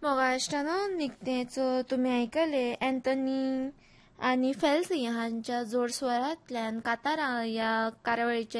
मोगाष्टानो निकतेचो तुम्ही ऐकले अँथनी आणि फेल्सी हांच्या जोड स्वरांतल्यान कातारा या कार्यावळीचे